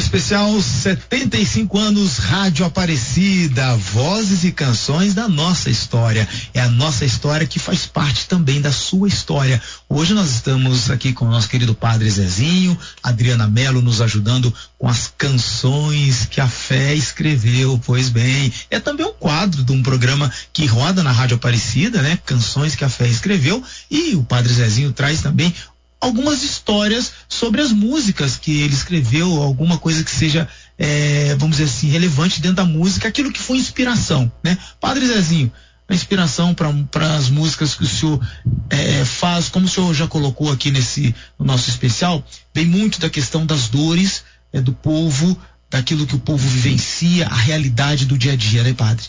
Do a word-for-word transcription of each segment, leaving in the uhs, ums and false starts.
Especial setenta e cinco anos Rádio Aparecida, vozes e canções da nossa história. É a nossa história que faz parte também da sua história. Hoje nós estamos aqui com o nosso querido Padre Zezinho, Adriana Mello nos ajudando com as canções que a fé escreveu. Pois bem, é também um quadro de um programa que roda na Rádio Aparecida, né? Canções que a fé escreveu, e o Padre Zezinho traz também algumas histórias sobre as músicas que ele escreveu, alguma coisa que seja, é, vamos dizer assim, relevante dentro da música, aquilo que foi inspiração, né? Padre Zezinho, a inspiração para as músicas que o senhor é, faz, como o senhor já colocou aqui nesse no nosso especial, vem muito da questão das dores é, do povo, daquilo que o povo vivencia, a realidade do dia a dia, né, padre?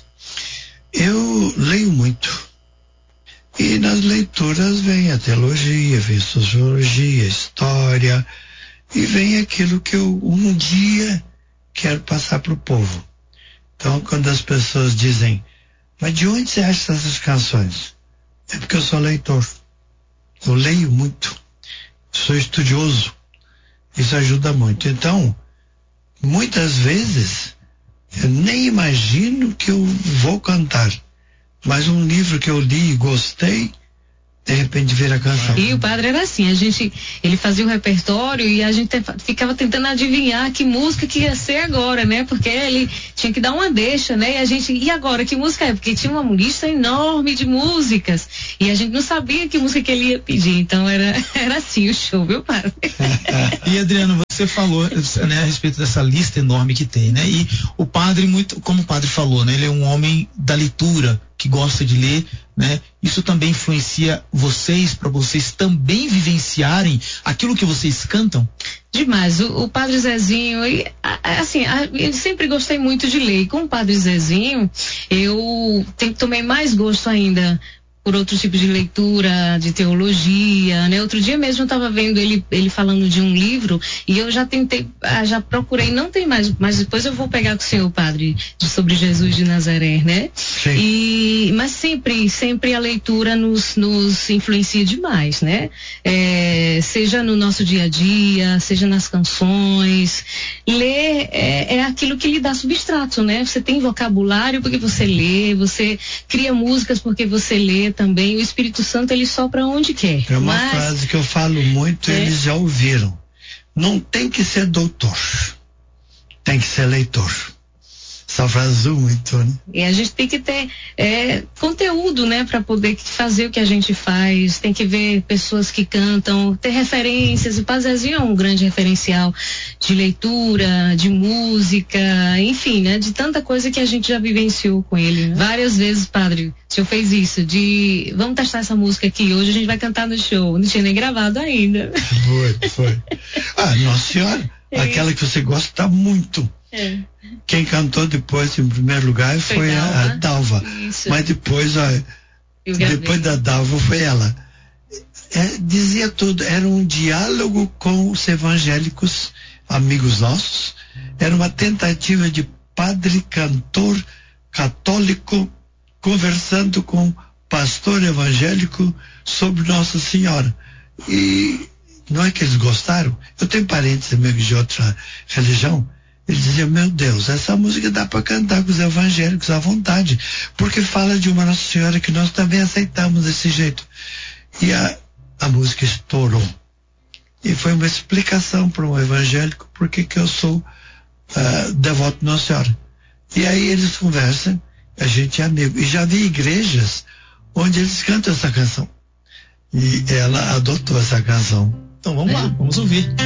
Eu leio muito. E nas leituras vem a teologia, vem a sociologia, a história, e vem aquilo que eu um dia quero passar para o povo. Então, quando as pessoas dizem, mas de onde você acha essas canções? É porque eu sou leitor. Eu leio muito. Sou estudioso. Isso ajuda muito. Então, muitas vezes, eu nem imagino que eu vou cantar. Mas um livro que eu li e gostei, de repente vira a canção. E o padre era assim, a gente, ele fazia o repertório e a gente ficava tentando adivinhar que música que ia ser agora, né? Porque ele tinha que dar uma deixa, né? E a gente, e agora, que música é? Porque tinha uma lista enorme de músicas e a gente não sabia que música que ele ia pedir, então era, era assim o show, viu, padre? E Adriano, você falou, né, a respeito dessa lista enorme que tem, né? E o padre, muito, como o padre falou, né? Ele é um homem da leitura, que gosta de ler, né? Isso também influencia vocês, para vocês também vivenciarem aquilo que vocês cantam? Demais. O, o Padre Zezinho, e, a, assim, a, eu sempre gostei muito de ler. E com o Padre Zezinho, eu tem, tomei mais gosto ainda por outros tipos de leitura, de teologia, né? Outro dia mesmo eu estava vendo ele, ele falando de um livro e eu já tentei, ah, já procurei, não tem mais, mas depois eu vou pegar com o senhor, padre, de, sobre Jesus de Nazaré, né? Sim. E, mas sempre, sempre a leitura nos, nos influencia demais, né? É, seja no nosso dia a dia, seja nas canções. Ler é, é aquilo que lhe dá substrato, né? Você tem vocabulário porque você lê, você cria músicas porque você lê também. O Espírito Santo, ele sopra onde quer. É uma mas, frase que eu falo muito, é, eles já ouviram. Não tem que ser doutor, tem que ser leitor. Essa frase usou muito, né? E a gente tem que ter é, conteúdo, né, para poder fazer o que a gente faz. Tem que ver pessoas que cantam, ter referências. O Padre Zezinho é um grande referencial de leitura, de música, enfim, né, de tanta coisa que a gente já vivenciou com ele, né? Várias vezes, padre, o senhor fez isso, de vamos testar essa música aqui, hoje a gente vai cantar no show. Não tinha nem gravado ainda. Foi, foi. Ah, Nossa Senhora, é aquela que você gosta muito. É. Quem cantou depois, em primeiro lugar, foi, foi a, a Dalva. Isso. Mas depois, a, depois da Dalva foi ela. É, dizia tudo, era um diálogo com os evangélicos, amigos nossos. Era uma tentativa de padre cantor católico conversando com pastor evangélico sobre Nossa Senhora. E não é que eles gostaram? Eu tenho parentes amigos de outra religião. Ele dizia, meu Deus, essa música dá para cantar com os evangélicos à vontade, porque fala de uma Nossa Senhora que nós também aceitamos desse jeito. E a, a música estourou. E foi uma explicação para um evangélico porque que eu sou uh, devoto de Nossa Senhora. E aí eles conversam, a gente é amigo. E já vi igrejas onde eles cantam essa canção. E ela adotou essa canção. Então vamos lá, vamos ouvir.